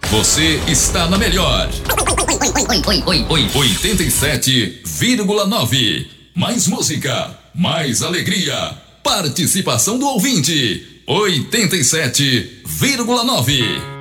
Você está na melhor. 87,9. Mais música, mais alegria. Participação do ouvinte. 87,9.